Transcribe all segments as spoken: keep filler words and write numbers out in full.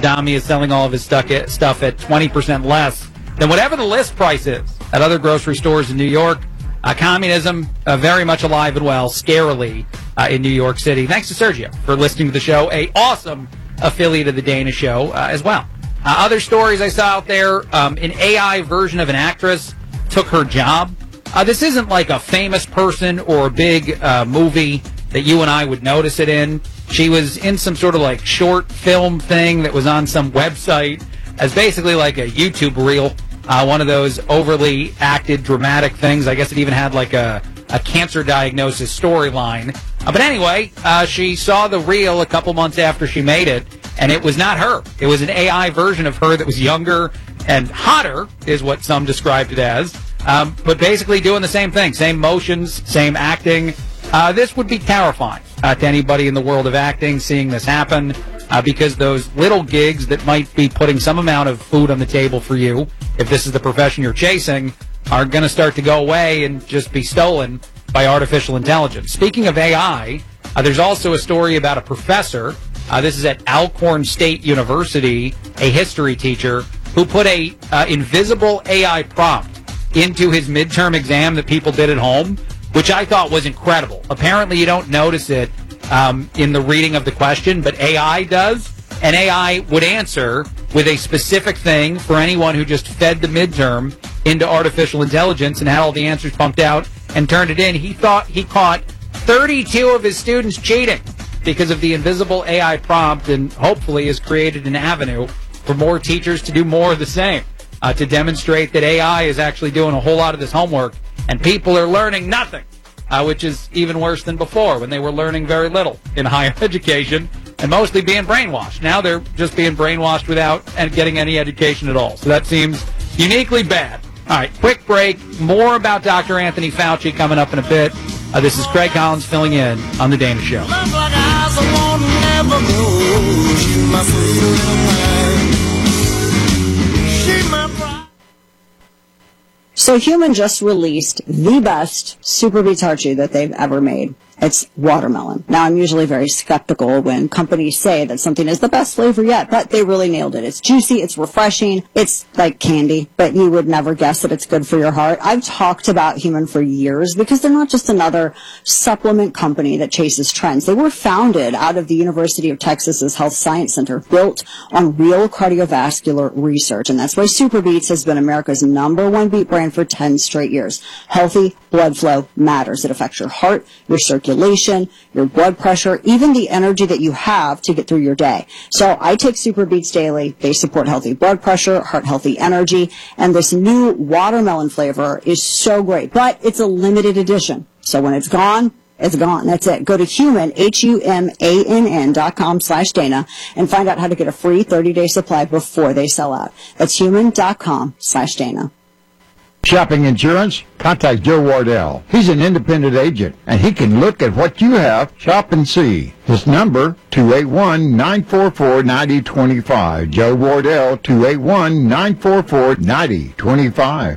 Dami is selling all of his stuff at twenty percent less than whatever the list price is at other grocery stores in New York. Uh, communism uh, very much alive and well, scarily, uh, in New York City. Thanks to Sergio for listening to the show, a awesome affiliate of the Dana Show uh, as well. Uh, other stories I saw out there, um, an A I version of an actress took her job. Uh, this isn't like a famous person or a big uh, movie that you and I would notice it in. She was in some sort of like short film thing that was on some website as basically like a YouTube reel. Uh, one of those overly acted, dramatic things. I guess it even had like a, a cancer diagnosis storyline. Uh, but anyway, uh, she saw the reel a couple months after she made it, and it was not her. It was an A I version of her that was younger and hotter, is what some described it as. Um, but basically doing the same thing, same motions, same acting. Uh, this would be terrifying uh, to anybody in the world of acting, seeing this happen. Uh, because those little gigs that might be putting some amount of food on the table for you, if this is the profession you're chasing, are going to start to go away and just be stolen by artificial intelligence. Speaking of A I, uh, there's also a story about a professor. Uh, this is at Alcorn State University, a history teacher, who put a uh, invisible A I prompt into his midterm exam that people did at home, which I thought was incredible. Apparently you don't notice it Um, in the reading of the question, but A I does, and A I would answer with a specific thing for anyone who just fed the midterm into artificial intelligence and had all the answers pumped out and turned it in. He thought he caught thirty-two of his students cheating because of the invisible A I prompt, and hopefully has created an avenue for more teachers to do more of the same, uh, to demonstrate that A I is actually doing a whole lot of this homework and people are learning nothing. Uh, which is even worse than before when they were learning very little in higher education and mostly being brainwashed. Now they're just being brainwashed without getting any education at all. So that seems uniquely bad. All right, quick break. More about Doctor Anthony Fauci coming up in a bit. Uh, this is Craig Collins filling in on The Dana Show. So Human just released the best Super Beets Heart Chew that they've ever made. It's watermelon. Now, I'm usually very skeptical when companies say that something is the best flavor yet, but they really nailed it. It's juicy, it's refreshing, it's like candy, but you would never guess that it's good for your heart. I've talked about Human for years because they're not just another supplement company that chases trends. They were founded out of the University of Texas's Health Science Center, built on real cardiovascular research, and that's why Super Beets has been America's number one beet brand for ten straight years. Healthy blood flow matters. It affects your heart, your circulation, your blood pressure, even the energy that you have to get through your day. So I take Super Beets daily. They support healthy blood pressure, heart healthy energy, and this new watermelon flavor is so great, but it's a limited edition. So when it's gone, it's gone. That's it. Go to Human, H U M A N N dot com slash Dana and find out how to get a free thirty-day supply before they sell out. That's human dot com slash Dana. Shopping insurance? Contact Joe Wardell. He's an independent agent, and he can look at what you have, shop and see. His number, two eight one, nine four four, nine zero two five. Joe Wardell, two eight one, nine four four, nine zero two five.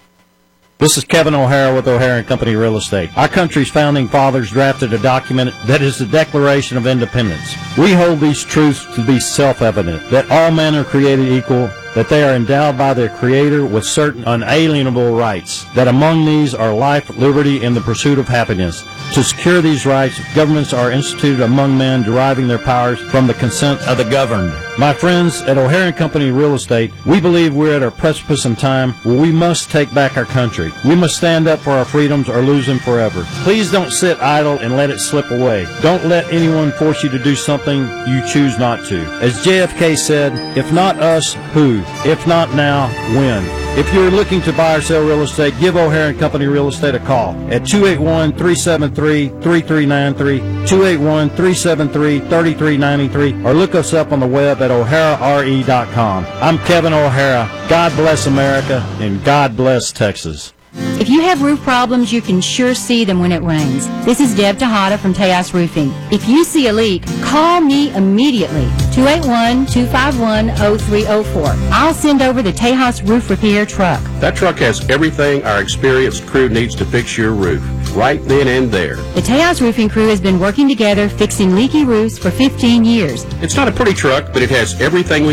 This is Kevin O'Hara with O'Hara and Company Real Estate. Our country's founding fathers drafted a document that is the Declaration of Independence. We hold these truths to be self-evident, that all men are created equal, that they are endowed by their Creator with certain unalienable rights, that among these are life, liberty, and the pursuit of happiness. To secure these rights, governments are instituted among men, deriving their powers from the consent of the governed. My friends, at O'Hara and Company Real Estate, we believe we're at a precipice in time where we must take back our country. We must stand up for our freedoms or lose them forever. Please don't sit idle and let it slip away. Don't let anyone force you to do something you choose not to. As J F K said, if not us, who? If not now, when? If you're looking to buy or sell real estate, give O'Hara and Company Real Estate a call at two eight one, three seven three, three three nine three, two eight one, three seven three, three three nine three, or look us up on the web at o'hara r e dot com. I'm Kevin O'Hara. God bless America, and God bless Texas. If you have roof problems, you can sure see them when it rains. This is Deb Tejada from Tejas Roofing. If you see a leak, call me immediately, two eight one, two five one, zero three zero four. I'll send over the Tejas Roof Repair truck. That truck has everything our experienced crew needs to fix your roof, right then and there. The Tejas Roofing crew has been working together fixing leaky roofs for fifteen years. It's not a pretty truck, but it has everything we